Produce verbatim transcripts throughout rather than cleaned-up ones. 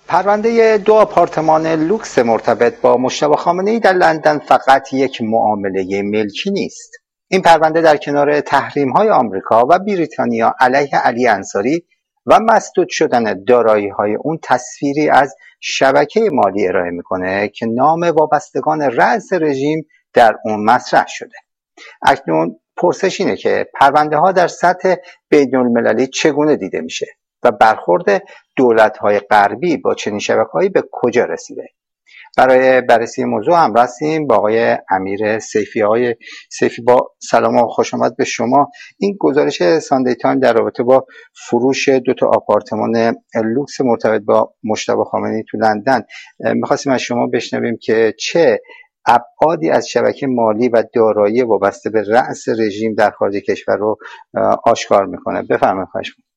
پرونده دو آپارتمان لوکس مرتبط با مجتبی خامنه‌ای در لندن فقط یک معامله ملکی نیست. این پرونده در کنار تحریم‌های آمریکا و بریتانیا علیه علی انصاری و مسدود شدن دارایی‌های اون تصویری از شبکه مالی ارائه میکنه که نام وابستگان رأس رژیم در اون مطرح شده. اکنون پرسش اینه که پرونده ها در سطح بین المللی چگونه دیده میشه و برخورد دولت های غربی با چنین شبکه‌هایی به کجا رسیده؟ برای بررسی موضوع هم رسیم با آقای امیر سیفی. آقای سیفی، با سلام و خوش آمد به شما. این گزارش ساندی تایم در رابطه با فروش دو تا آپارتمان لوکس مرتبط با مجتبی خامنه‌ای تو لندن، می‌خواستیم از شما بشنویم که چه ابعادی از شبکه مالی و دارایی وابسته به رأس رژیم در خارج کشور رو آشکار میکنه. بفرمایید. خواهش می‌کنم.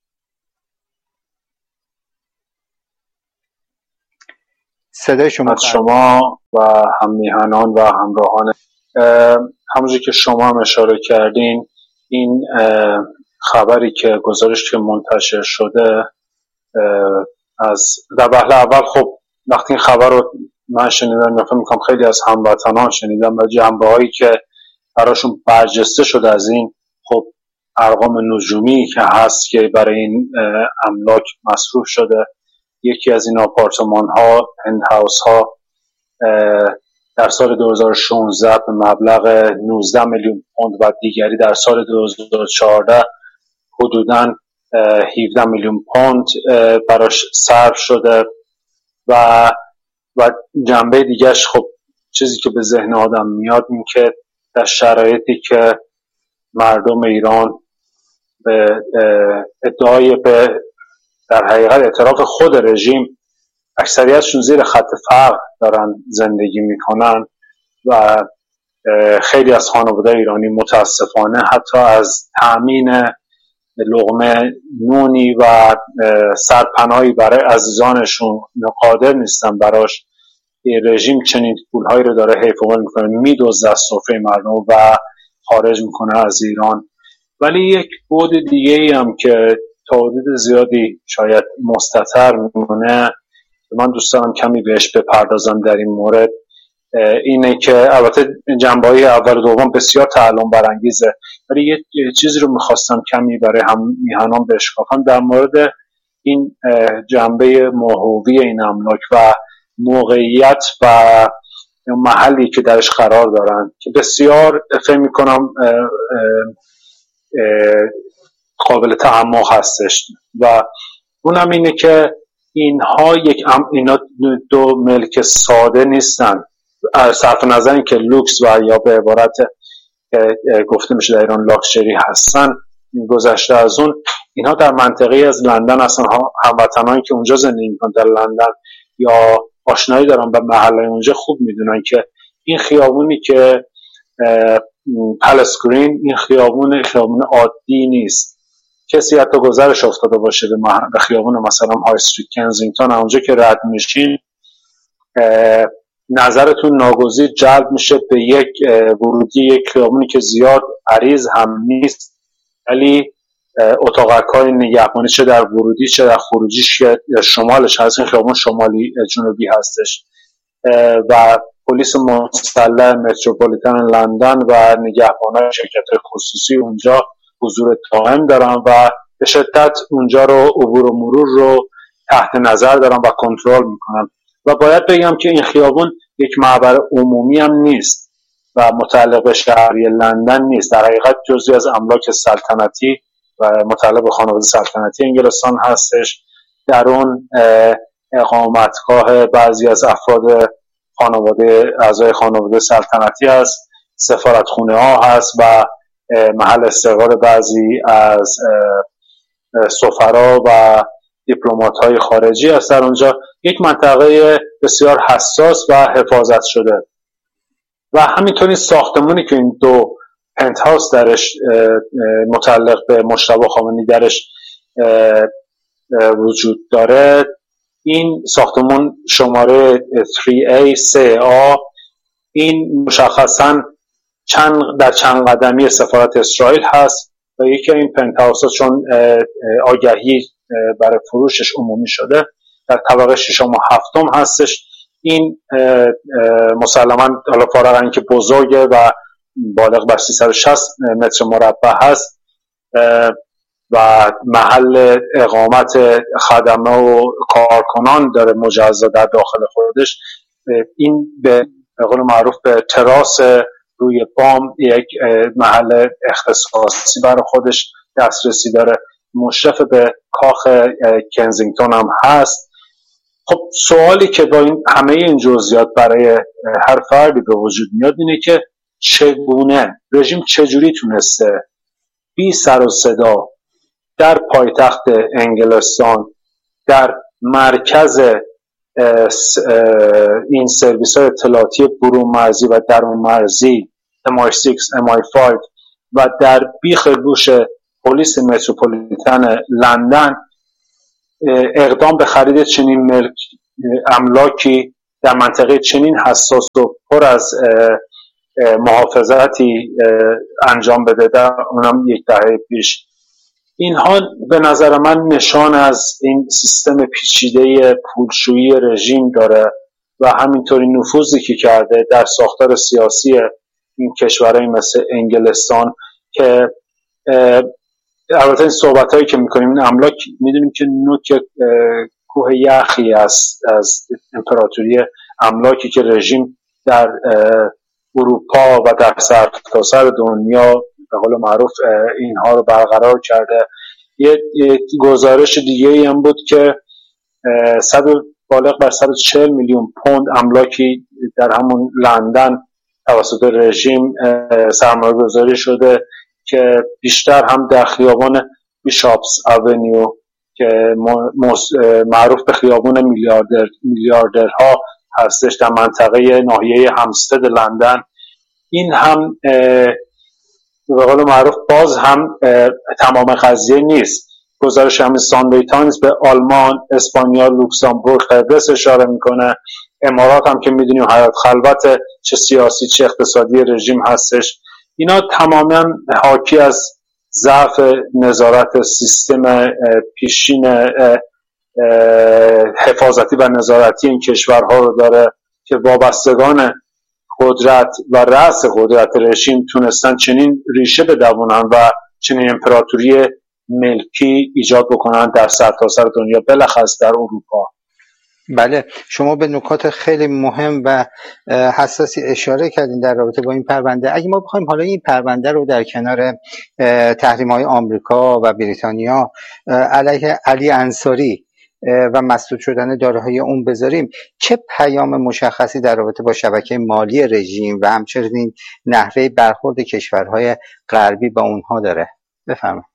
صدای شما از شما و هم میهنان و همراهان، همونجوری که شما هم اشاره کردین، این خبری که گزارش که منتشر شده از در وهله اول، خب وقتی این خبر رو من شنیدم، من فکر می‌کنم خیلی از هموطنان شنیدم و جنبه‌هایی که براشون برجسته شده از این، خب ارقام نجومی که هست که برای این املاک مصروف شده. یکی از این آپارتمان ها، پنت هاوس ها، در سال دو هزار و شانزده به مبلغ نوزده میلیون پوند و دیگری در سال دو هزار و چهارده حدوداً هفده میلیون پوند براش صرف شده. و و جنبه دیگهش، خب چیزی که به ذهن آدم میاد این که در شرایطی که مردم ایران به ادعای به در حقیقت اعتراف خود رژیم اکثریتشون زیر خط فقر دارن زندگی میکنن و خیلی از خانواده ایرانی متاسفانه حتی از تأمین لقمه نونی و سرپناهی برای عزیزانشون قادر نیستن براش. رژیم چنین پولهایی رو داره حیف میکنه، میدوزه از سفره مردم و خارج میکنه از ایران. ولی یک بعد دیگه ای هم که تا حدود زیادی شاید مستتر میمونه، من دوست دارم کمی بهش بپردازم در این مورد، اینه که البته جنبه‌های اول و دوم بسیار تعلم برانگیزه، ولی یه چیزی رو میخواستم کمی برای هم میهنان بشکافم در مورد این جنبه ماهوی این املاک و موقعیت و محلی که درش قرار دارن که بسیار فکر میکنم قابل تعمق هستش. و اونم اینه که اینها یک ام اینا دو ملک ساده نیستن، صرف نظر این که لوکس و یا به عبارت گفته میشه در ایران لاکچری هستن. گذشته از اون، اینها در منطقه از لندن هستن. هموطنانی که اونجا زندگی میکنن در لندن یا آشنایی دارن به محله اونجا خوب میدونن که این خیابونی که پلس گرین، این خیابون خیابون عادی نیست. کسی حتی گذرش افتاده باشه به خیابون مثلا های استریت کنزینگتون، اونجا که رد میشین نظرتون ناگزیر جلب میشه به یک ورودی یک خیابونی که زیاد عریض هم نیست، ولی اتاقک‌های نگهبانی چه در ورودی چه در خروجیش که شمالش هست، این خیابون شمالی جنوبی هستش و پلیس مسلح متروپولیتن لندن و نگهبانان شرکت‌های خصوصی اونجا حضور دائم دارن و به شدت اونجا رو عبور و مرور رو تحت نظر دارن و کنترل میکنن. و باید بگم که این خیابون یک معبر عمومی هم نیست و متعلق به شهری لندن نیست، در حقیقت جزئی از املاک سلطنتی و متعلق به خانواده سلطنتی انگلستان هستش. در اون اقامتگاه بعضی از افراد خانواده اعضای خانواده سلطنتی هست، سفارتخونه ها هست و محل استقرار بعضی از سفرا و دیپلمات های خارجی هست. در اونجا یک منطقه بسیار حساس و حفاظت شده و همینطوری ساختمانی که این دو پنت هاوس درش متعلق به مجتبی خامنه‌ای درش وجود داره، این ساختمون شماره سه ای سه آ، این مشخصاً چند در چند قدمی سفارت اسرائیل هست و یکی این پنت هاوس چون آگهی برای فروشش عمومی شده، در طبقه ششم و هفتم هستش. این مسلماً حالا فارغ از اینکه بزرگه و بالغ بر سیصد و شصت متر مربع هست و محل اقامت خدمه و کارکنان داره مجزا در داخل خودش، این به قول معروف به تراس روی بام یک محل اختصاصی برای خودش دسترسی داره، مشرف به کاخ کنزینگتون هم هست. خب سوالی که با این همه این جزئیات برای هر فردی به وجود میاد اینه که چگونه رژیم چجوری تونسته بی سر و صدا در پایتخت انگلستان، در مرکز این سرویس های اطلاعاتی برون مرزی و درون مرزی ام آی شش، ام آی پنج و در بیخ گوش پلیس متروپولیتن لندن اقدام به خرید چنین ملک املاکی در منطقه چنین حساس و پر از محافظتی انجام بده در اونم یک دهه پیش. اینها به نظر من نشان از این سیستم پیچیده پولشویی رژیم داره و همینطوری نفوذی که کرده در ساختار سیاسی این کشورهای مثل انگلستان که البته این صحبت هایی که میکنیم این املاک میدونیم که نوک کوه یخی است از امپراتوری املاکی که رژیم در اروپا و در سرتاسر دنیا به قول معروف اینها رو برقرار کرده. یه, یه گزارش دیگه ای هم بود که صد بالغ بر صد و چهل میلیون پوند املاکی در همون لندن توسط رژیم سرمایه گذاری شده که بیشتر هم در خیابان بیشاپس اونیو که معروف به خیابان میلیاردر میلیاردرها هستش در منطقه ناحیه همستد لندن. این هم به قول معروف باز هم تمام قضیه نیست. گزارش همین ساندی تایمز به آلمان، اسپانیا، لوکزامبورگ، قبرس اشاره میکنه. امارات هم که میدونیم حیات خلوت چه سیاسی چه اقتصادی رژیم هستش. اینا تماما حاکی از ضعف نظارت سیستم پیشین حفاظتی و نظارتی این کشورها رو داره که وابستگان قدرت و رأس قدرت رژیم تونستن چنین ریشه بدوونن و چنین امپراتوری ملکی ایجاد بکنن در سرتاسر دنیا، بلخص در اروپا. بله، شما به نکات خیلی مهم و حساسی اشاره کردین در رابطه با این پرونده. اگه ما بخوایم حالا این پرونده رو در کنار تحریم‌های آمریکا و بریتانیا علیه علی انصاری و مسدود شدن داروهای اون بذاریم، چه پیام مشخصی در رابطه با شبکه مالی رژیم و همچنین نحوه برخورد کشورهای غربی با اونها داره؟ بفرمایید.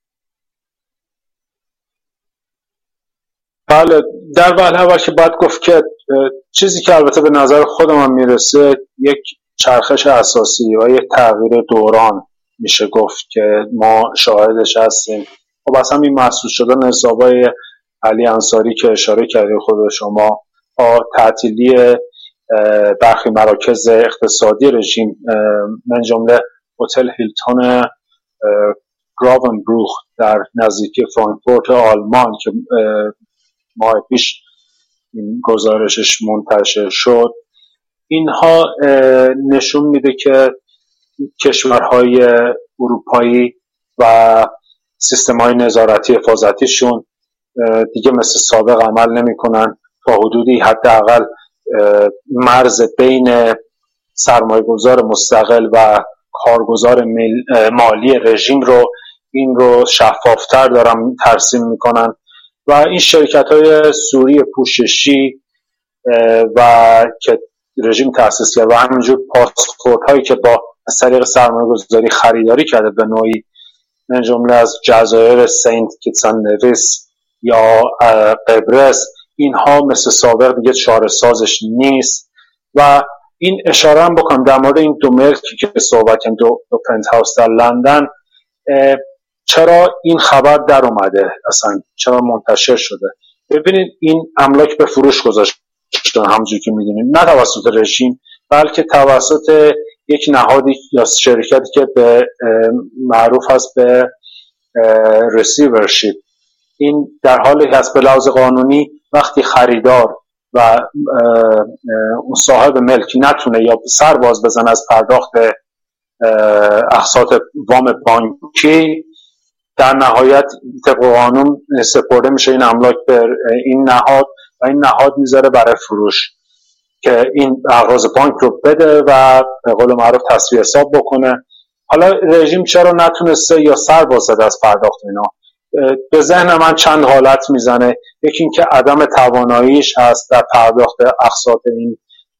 بله، در وهله اول که باید گفت که چیزی که البته به نظر خودم هم میرسه یک چرخش اساسی و یک تغییر دوران میشه گفت که ما شاهدش هستیم. خب اصلا این مسدود شدن حسابای علی انصاری که اشاره کردید خود شما، با تعطیلی برخی مراکز اقتصادی رژیم من جمله هتل هیلتون گراونبروخ در نزدیکی فرانکفورت آلمان که ماه پیش این گزارشش منتشر شد، اینها نشون میده که کشورهای اروپایی و سیستم‌های نظارتی حفاظتیشون دیگه مثل سابق عمل نمی‌کنن. تا حدودی حداقل مرز بین سرمایه‌گذار مستقل و کارگزار مالی رژیم رو این رو شفافتر دارن ترسیم میکنن و این شرکت‌های سوری پوششی و که رژیم تأسیس کرد و همینجور پاسپورت‌هایی که با از طریق سرمایه‌گذاری خریداری کرده به نوعی، من جمله از جزایر سنت کیتس اند نویس یا قبرس، اینها مثل سابق دیگه چاره سازش نیست. و این اشاره هم بکنم در مورد این دو ملکی که صحبت کردیم، دو, دو پنت هاوس در لندن، چرا این خبر در اومده، اصلا چرا منتشر شده؟ ببینید این املاک به فروش گذاشته همونجور که میدونید، نه توسط رژیم بلکه توسط یک نهادی یا شرکتی که به معروف هست به رسیورشیپ. این در حالی هست به لحاظ قانونی وقتی خریدار و اون صاحب ملک نتونه یا سر باز بزن از پرداخت اقساط وام بانکی، در نهایت طبق قانون سپرده میشه این املاک به این نهاد و این نهاد میذاره برای فروش که این اقراض بانک رو بده و به قول معروف تسویه حساب بکنه. حالا رژیم چرا نتونسته یا سر بازده از پرداخت اینا؟ به ذهن من چند حالت میزنه. یکی این که عدم تواناییش هست در پرداخت اقساط این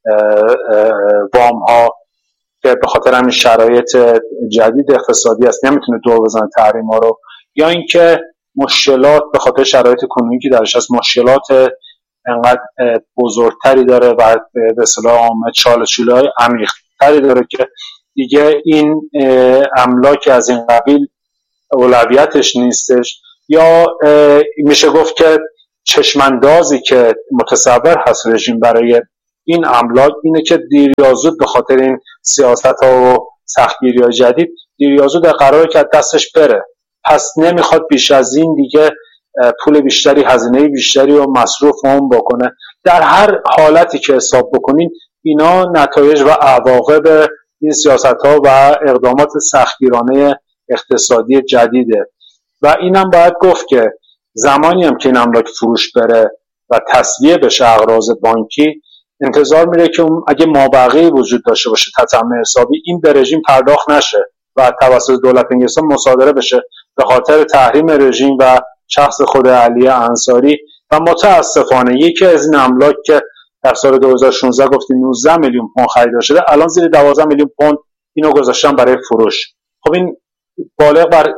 وام ها که به خاطر همین شرایط جدید اقتصادی است نمیتونه دور بزنه تحریم ها رو، یا اینکه مشکلات به خاطر شرایط کنونی که درش هست مشکلات انقدر بزرگتری داره و به اصطلاح عامه چالش‌های عمیق‌تری داره که دیگه این املاک از این قبیل اولویتش نیستش، یا میشه گفت که چشماندازی که متصور هست رژیم برای این املاک اینه که دیر یا زود به خاطر این سیاست‌ها و سختگیری‌های جدید دیر یا زود قراره که دستش بره، پس نمیخواد بیش از این دیگه پول بیشتری، هزینه بیشتری و مصروف اون بکنه. در هر حالتی که حساب بکنین اینا نتایج و عواقب این سیاست‌ها و اقدامات سختگیرانه اقتصادی جدیده و اینم باید گفت که زمانی هم که این املاک فروش بره و تسویه بشه اقراض بانکی، انتظار میره که اگه مابقی وجود داشته باشه تتمه حسابی، این به رژیم پرداخت نشه و توسط دولت انگلستان مصادره بشه به خاطر تحریم رژیم و شخص خود علی انصاری. و متاسفانه یکی از این املاک که در سال دو هزار و شانزده گفتیم نوزده میلیون پوند خریده شده، الان زیر دوازده میلیون پوند اینو گذاشتن برای فروش. خب این بالغ بر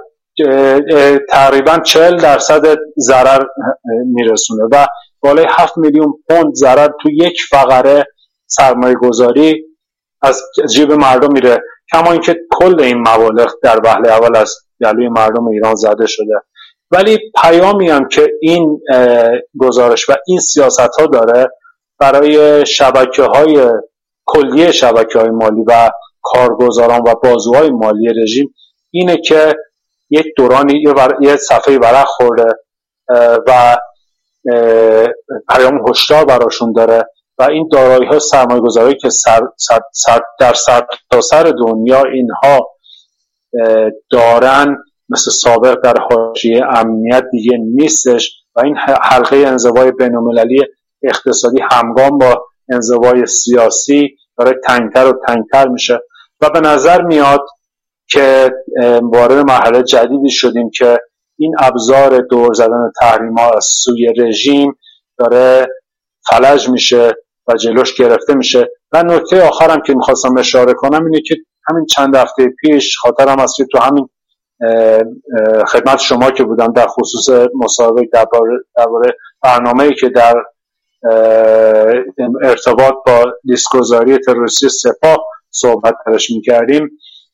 تقریبا چهل درصد ضرر میرسونه و بالای هفت میلیون پوند ضرر تو یک فقره سرمایه گذاری از جیب مردم میره، کما اینکه کل این مبالغ در وهله اول از گلوی مردم ایران زده شده. ولی پیامی هم که این گزارش و این سیاست ها داره برای شبکه های کلیه شبکه های مالی و کارگزاران و بازوهای مالی رژیم اینه که یک دورانی یه صفحه ورق خورده و پیام هشدار براشون داره و این دارایی ها سرمایه گذاری که سر، سر، سر در سرتاسر سر دنیا اینها دارن مثل سابق در حاشیه امنیت دیگه نیستش و این حلقه انزوای بین‌المللی اقتصادی همگام با انزوای سیاسی داره تنگتر و تنگتر میشه و به نظر میاد که وارد مرحله جدیدی شدیم که این ابزار دور زدن تحریم‌ها از سوی رژیم داره فلج میشه و جلوش گرفته میشه. و نکته آخرم که میخواستم اشاره کنم اینه که همین چند هفته پیش خاطرم است که تو همین خدمت شما که بودم در خصوص مسابقه درباره برنامه‌ای که در ارتباط با لیست‌گذاری تروریستی سپاه صحبت درش میکردیم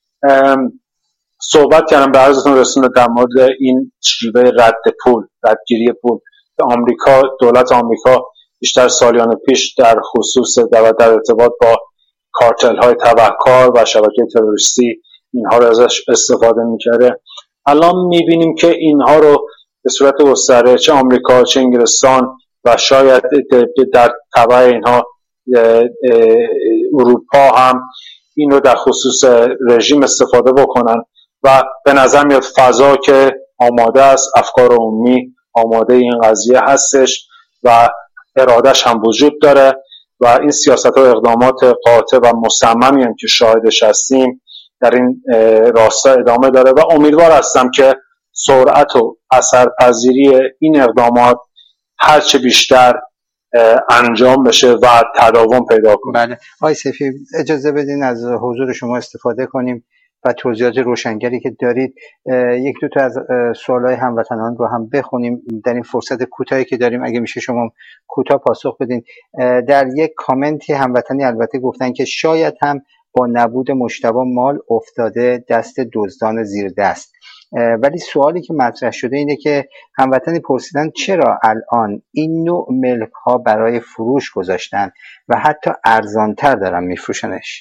صحبت کردم به عرضتون رسوندم در مورد این شیوه رد پول، ردگیری پول. آمریکا، دولت آمریکا بیشتر سالیان پیش در خصوص در, در ارتباط با کارتل های تبهکار و شبکه تروریستی اینها رو ازش استفاده میکرده. الان میبینیم که اینها رو به صورت گسترده چه آمریکا چه انگلستان و شاید در تبع اینها اروپا هم این رو در خصوص رژیم استفاده بکنن و به نظر میاد فضا که آماده است، افکار عمومی آماده این قضیه هستش و ارادش هم وجود داره و این سیاست و اقدامات قاطع و مصممی هم که شاهدش هستیم در این راستا ادامه داره و امیدوار هستم که سرعت و اثرپذیری این اقدامات هرچه بیشتر انجام بشه و تداوم پیدا کنه. بله آقای سیفی اجازه بدین از حضور شما استفاده کنیم و توضیحات روشنگری که دارید یک دو تا از سوالای هموطنان رو هم بخونیم در این فرصت کوتاهی که داریم. اگه میشه شما کوتاه پاسخ بدین. در یک کامنتی هموطنی البته گفتن که شاید هم با نبود مجتبی مال افتاده دست دزدان زیر دست، ولی سوالی که مطرح شده اینه که هموطنی پرسیدن چرا الان این نوع ملک ها برای فروش گذاشتن و حتی ارزانتر دارن میفروشنش.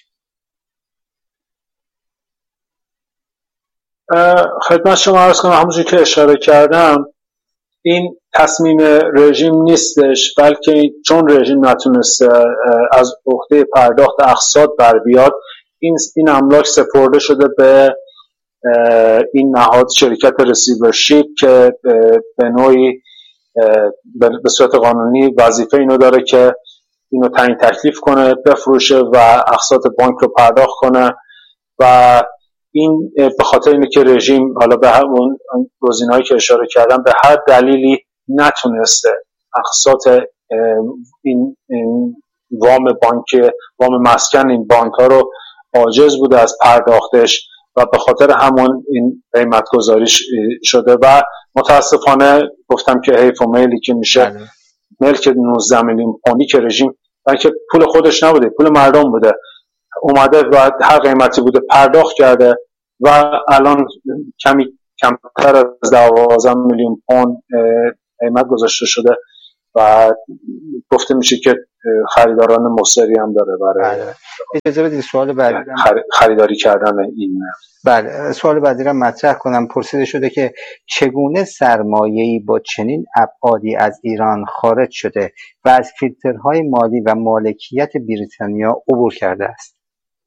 خدمت شما عرض کنم همونجوری که اشاره کردم این تصمیم رژیم نیستش، بلکه چون رژیم نتونسته از عهده پرداخت اقساط بر بیاد، این این املاک سپرده شده به این نهاد شرکت رسیورشیپ که به نوعی به صورت قانونی وظیفه اینو داره که اینو تعیین تکلیف کنه، بفروشه و اقساط بانک رو پرداخت کنه. و این به خاطر اینه که رژیم حالا به همون گزینه‌هایی که اشاره کردم به هر دلیلی نتونسته اقساط این, این وام بانک وام مسکن این بانک ها رو عاجز بوده از پرداختش و به خاطر همون این قیمت گذاریش شده. و متاسفانه گفتم که حیف و میلی که میشه ملک نوزده میلیون پوندی که رژیم بلکه پول خودش نبوده، پول مردم بوده، اومده و هر قیمتی بوده پرداخت کرده و الان کمی کمتر از دوازده میلیون پوند قیمت گذاشته شده و گفته میشه که خریداران مصری هم داره برای اجازه بدید سوال بعدی خریداری کردن این. بله، سوال بعدی را مطرح کنم. پرسیده شده که چگونه سرمایه‌ای با چنین ابعادی از ایران خارج شده و از فیلترهای مالی و مالکیت بریتانیا عبور کرده است؟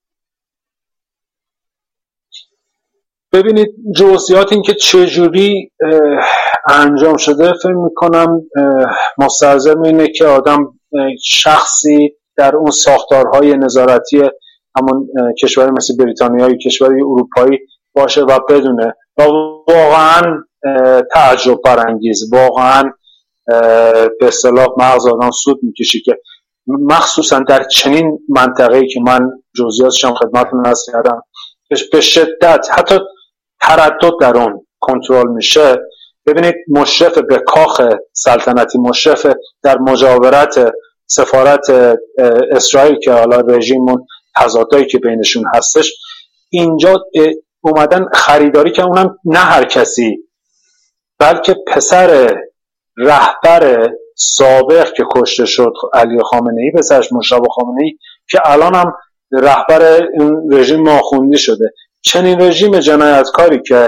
ببینید جزئیات این که چجوری انجام شده فکر میکنم مستلزم اینه که آدم شخصی در اون ساختارهای نظارتی همون کشوری مثل بریتانیا یا کشوری اروپایی باشه و بدونه و واقعا تعجب برانگیز، واقعا به اصطلاح مغز آدم سود میکشی که مخصوصا در چنین منطقه‌ای که من جزئیاتش هم خدمتتون عرض کردم به شدت حتی تردد در اون کنترل میشه. ببینید مشرف به کاخ سلطنتی، مشرف در مجاورت سفارت اسرائیل که حالا رژیمون تضادایی که بینشون هستش، اینجا اومدن خریداری که اونم نه هر کسی بلکه پسر رهبر سابق که کشته شد علی خامنه‌ای، پسرش مجتبی خامنه‌ای که الان هم رهبر این رژیم آخوندی شده. چنین رژیم جنایتکاری که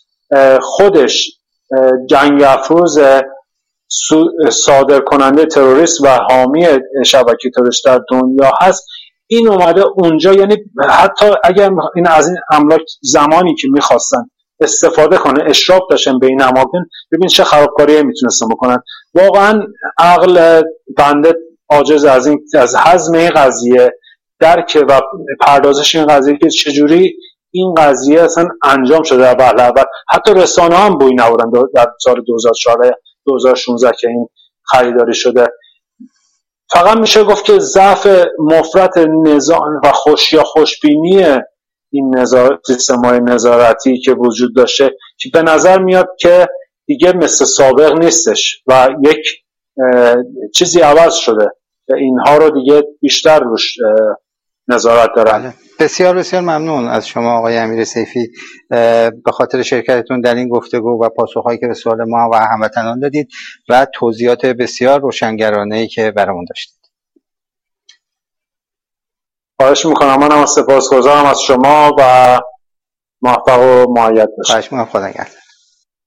خودش جنگ افروز صادر کننده تروریست و حامی شبکه تروریست در دنیا هست، این اومده اونجا، یعنی حتی اگر این از این املاک زمانی که میخواستن استفاده کنه اشراف داشتن به این اماکن، ببین چه خرابکاریایی میتونستن بکنن. واقعا عقل بنده عاجز از این از هضم این قضیه، درک و پردازش این قضیه که چجوری این قضیه اصلا انجام شده در وهله اول. حتی رسانه هم بوی نبردن در سال دو هزار و چهارده دو هزار و شانزده که این خریداری شده. فقط میشه گفت که ضعف مفرط نظام و خوش یا خوشبینی این نظارت سیستم‌های نظارتی که وجود داشته که به نظر میاد که دیگه مثل سابق نیستش و یک چیزی عوض شده، اینها رو دیگه بیشتر روش نظارت دارن. بسیار بسیار ممنون از شما آقای امیر سیفی به خاطر شرکتتون در این گفتگو و پاسخهایی که به سوال ما و هموطنان دادید و توضیحات بسیار روشنگرانه‌ای که برامون داشتید. خواهش میکنم، منم سپاسگزارم از شما و موفق و مؤید باشید. خواهش میکنم، خدا نگهدار.